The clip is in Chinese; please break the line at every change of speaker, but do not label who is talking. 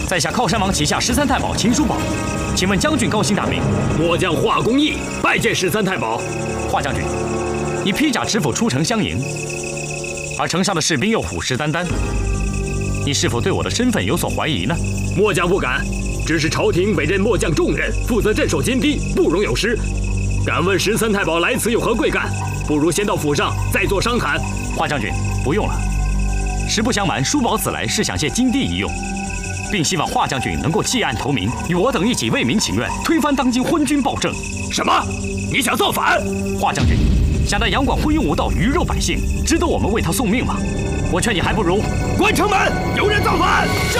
在下靠山王旗下13太保秦叔宝，请问将军高姓大名？
末将华公义拜见13太保。
华将军，你披甲持斧出城相迎，而城上的士兵又虎视眈眈，你是否对我的身份有所怀疑呢？
末将不敢，只是朝廷委任末将重任，负责镇守金堤，不容有失。敢问13太保来此有何贵干？不如先到府上再做商谈。
华将军，不用了。实不相瞒，叔宝此来是想借金堤一用，并希望华将军能够弃暗投明，与我等一起为民请愿，推翻当今昏君暴政。
什么？你想造反？
华将军想在杨广昏庸无道，鱼肉百姓，值得我们为他送命吗？我劝你还不如
关城门，有人造反！是。